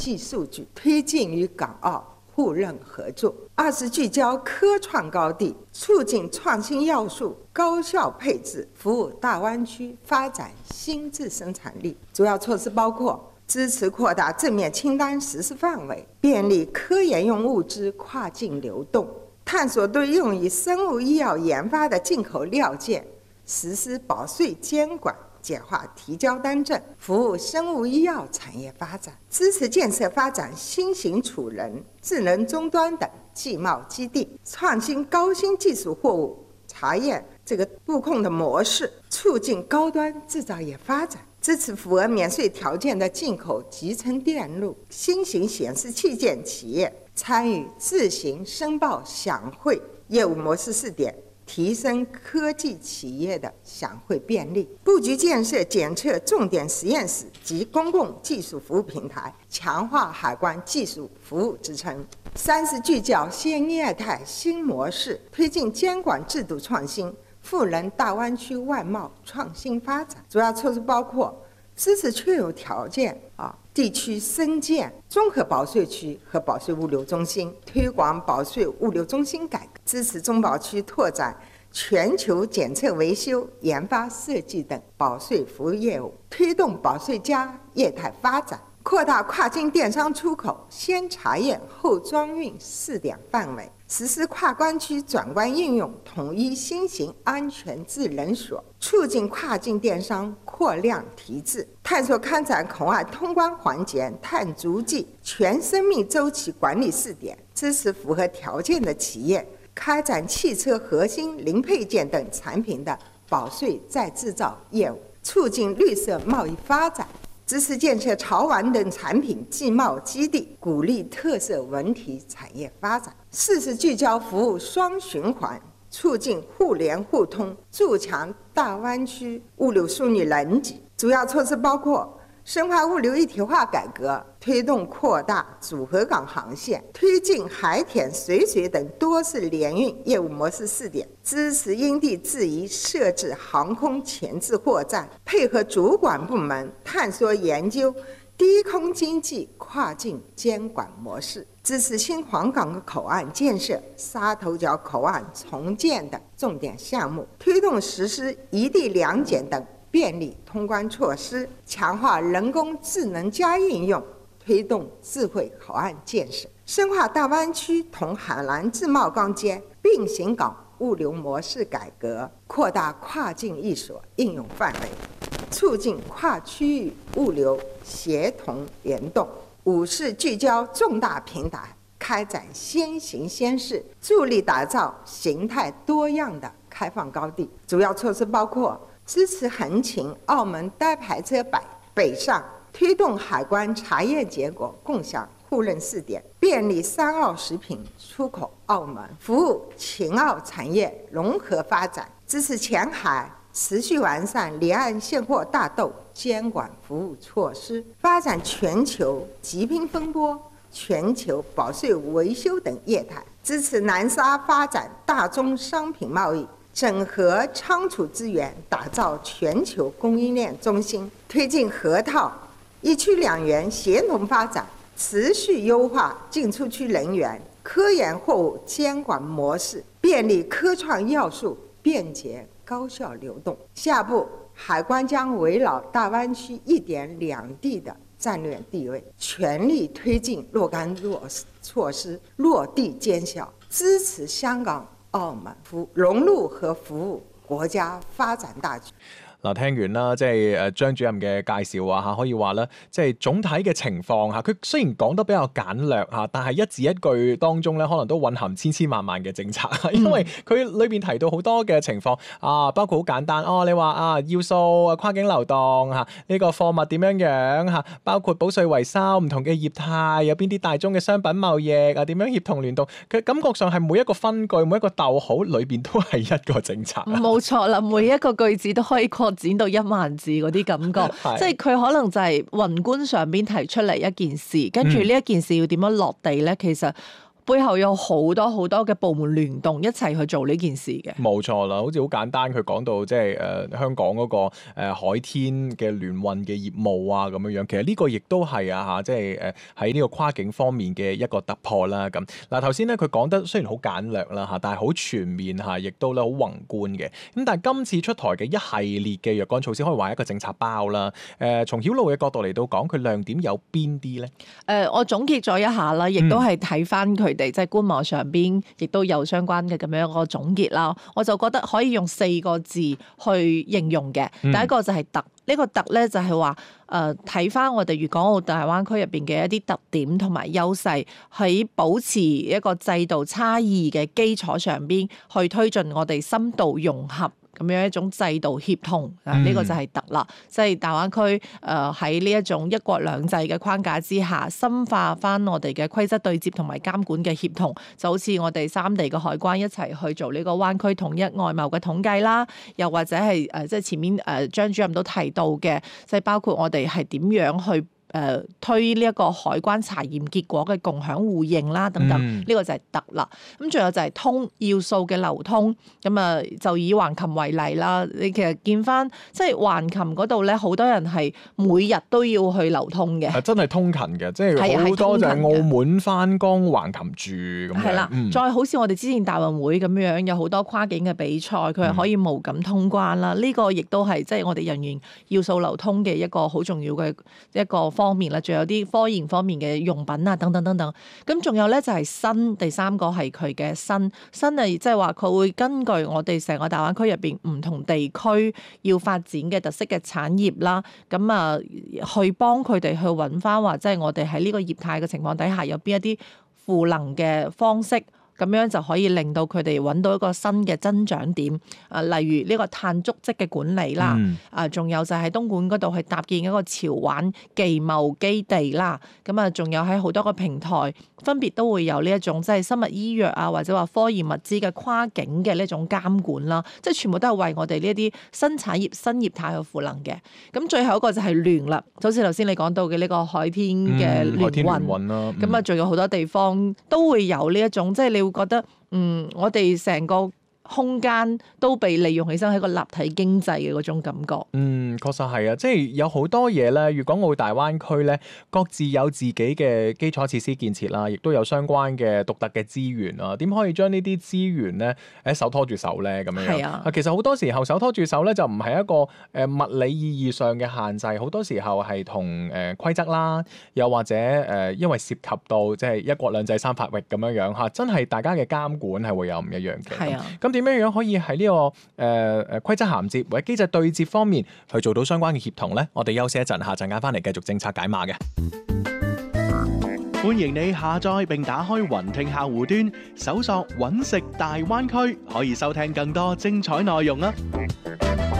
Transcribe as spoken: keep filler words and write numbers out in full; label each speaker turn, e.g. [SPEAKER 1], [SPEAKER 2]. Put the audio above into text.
[SPEAKER 1] 计数據，推進與港澳互認合作。二是聚焦科創高地，促進創新要素高效配置，服務大灣區發展新質生產力。主要措施包括支持擴大正面清單實施範圍，便利科研用物資跨境流動，探索對用於生物醫藥研發的進口料件實施保稅監管，簡化提交單證，服務生物醫藥產業發展，支持建設發展新型儲能、智能終端等技貿基地，創新高新技術貨物查驗這個布控的模式，促進高端製造業發展，支持符合免稅條件的進口集成電路、新型顯示器件企業參與自行申報享會業務模式試點，提升科技企業的享會便利，布局建設檢測重點實驗室及公共技術服務平台，強化海關技術服務支撐。三是聚焦新業態新模式，推進監管制度創新，賦能大灣區外貿創新發展。主要措施包括支持確有條件啊地區新建綜合保稅區和保稅物流中心，推廣保稅物流中心改革，支持中保區拓展全球檢測維修、研發設計等保稅服務業務，推動保稅加業態發展，擴大跨境電商出口先查驗後裝運試點範圍，實施跨關區轉關應用統一新型安全智能鎖，促進跨境電商擴量提質，探索開展口岸通關環節碳足跡全生命週期管理試點，支持符合條件的企業開展汽車核心零配件等產品的保稅再製造業務，促進綠色貿易發展，支持建設潮玩等產品技貿基地，鼓勵特色文體產業發展。四是聚焦服務雙循環，促進互聯互通，築強大灣區物流樞紐能級。主要措施包括深化物流一體化改革，推動擴大組合港航線，推進海鐵水水等多式聯運業務模式試點，支持因地制宜設置航空前置貨站，配合主管部門探索研究低空經濟跨境監管模式，支持新皇崗口岸建設、沙頭角口岸重建等重點項目，推動實施一地兩檢等便利通關措施，強化人工智能加應用，推動智慧口岸建設，深化大灣區同海南自貿港間並行港物流模式改革，擴大跨境一鎖應用範圍，促進跨區域物流協同聯動。五是聚焦重大平台，開展先行先試，助力打造形態多樣的開放高地。主要措施包括支持橫琴、澳門單排車北北上，推動海關查驗結果共享互認試點，便利三澳食品出口澳門，服務秦澳產業融合發展，支持前海持續完善離岸現貨大豆監管服務措施，發展全球疾病分撥、全球保稅維修等業態，支持南沙發展大宗商品貿易，整合倉儲資源，打造全球供應鏈中心，推進河套一區兩園協同發展，持續優化進出區人員、科研貨物監管模式，便利科創要素便捷高效流動。下步，海關將圍繞大灣區一點兩地的戰略地位，全力推進若干落措施落地見效，支持香港澳門服融入和服務國家發展大局。
[SPEAKER 2] 嗱，聽完啦，即係誒張主任嘅介紹啊嚇，可以話咧，即係總體嘅情況嚇，佢雖然講得比較簡略嚇，但係一字一句當中咧，可能都蘊含千千萬萬嘅政策，因為佢裏邊提到好多嘅情況啊，包括好簡單哦，你話啊要素啊跨境流動嚇，呢個貨物點樣樣嚇，包括保稅維修唔同嘅業態，有邊啲大宗嘅商品貿易啊，點樣協同聯動，佢感覺上係每一個分句、每一個逗號裏邊都係一個政策。
[SPEAKER 3] 冇錯啦，每一個句子都可以擴展到一萬字嗰啲感覺，即係佢可能就係宏觀上邊提出嚟一件事，跟住呢一件事要點樣落地咧，其實背後有好多好多嘅部門聯動一齊去做呢件事嘅。
[SPEAKER 2] 冇錯啦，好似好簡單，佢講到即係誒香港嗰個誒海天嘅聯運嘅業務啊咁樣樣，其實呢個亦都係啊嚇，即係誒喺呢個跨境方面嘅一個突破啦咁。嗱頭先咧佢講得雖然好簡略啦嚇，但係好全面嚇，亦都咧好宏觀嘅。咁但係今次出台嘅一系列嘅若干措施，可以話係一個政策包啦。誒、呃、從曉露嘅角度嚟到講，佢亮點有邊啲咧？誒、
[SPEAKER 3] 呃、我總結咗一下啦，亦都係睇翻佢哋即係官網上邊亦都有相關嘅咁樣一個總結啦。我就覺得可以用四個字去形容嘅。第一個就係特。呢個特咧就係話誒睇翻我哋粵港澳大灣區入邊嘅一啲特點同埋優勢，喺保持一個制度差異嘅基礎上邊去推進我哋深度融合咁樣一種制度協同啊，呢、這個就係特啦，即係大灣區誒喺呢一種一國兩制嘅框架之下，深化翻我哋嘅規則對接同埋監管嘅協同，就好似我哋三地嘅海關一齊去做呢個灣區統一外貿嘅統計啦，又或者係誒即係前面誒張主任都提到嘅，即係包括我哋係點樣去誒、呃、推呢一個海關查驗結果嘅共享互認啦，等等，呢、嗯、個就係特啦。咁仲有就係通要素嘅流通，咁啊就以橫琴為例啦。你其實見翻即係橫琴嗰度咧，好多人係每日都要去流通嘅，
[SPEAKER 2] 真係通勤嘅，即係好多就係澳門翻工橫琴住咁樣。係啦，嗯、再
[SPEAKER 3] 好似我哋之前大運會咁樣，有好多跨境嘅比賽，佢係可以無感通關啦。呢、嗯、個亦都係即係我哋人員要素流通嘅一個好重要嘅一個方面啦，仲有啲科研方面嘅用品啊，等等等等。咁仲有咧就係新，第三個係佢嘅新新係即係話佢會根據我哋成個大灣區入邊唔同地區要發展嘅特色嘅產業啦，咁啊去幫佢哋去揾翻話，即係我哋喺呢個業態嘅情況底下有邊一啲賦能嘅方式。咁樣就可以令到佢哋揾到一個新嘅增長點，啊，例如呢個碳足跡嘅管理啦，嗯、啊，仲有就係東莞嗰度去搭建一個潮玩技貿基地啦，咁啊，仲有喺好多個平台分別都會有呢一種即係生物醫藥啊，或者話科研物資嘅跨境嘅呢種監管啦，即係全部都係為我哋呢一啲新產業新業態去賦能嘅。咁最後一個就係聯啦，就好似頭先你講到嘅呢個海天嘅聯運啦，咁啊，仲有好多地方都會有呢一種，即係你會覺得嗯，我哋成個空間都被利用起身，喺個立體經濟嘅嗰種感覺。
[SPEAKER 2] 嗯，確實係啊，即係有好多嘢咧，粵港澳大灣區咧，各自有自己嘅基礎設施建設啦，亦都有相關嘅獨特嘅資源啊。點可以將呢啲資源咧，誒手拖住手咧咁樣樣？係啊，其實好多時候手拖住手咧，就唔係一個誒物理意義上嘅限制，好多時候係同誒規則啦，又或者誒因為涉及到即係一國兩制三法域咁樣樣嚇，真係大家嘅監管係會有唔一樣嘅。係啊，咁點樣樣可以喺呢、這個誒誒、呃、規則銜接或者機制對接方面去做到相關嘅協同咧？我哋休息一陣，下陣間翻嚟繼續政策解碼嘅。
[SPEAKER 4] 歡迎你下載並打開雲聽客戶端，搜索揾食大灣區，可以收聽更多精彩內容啦。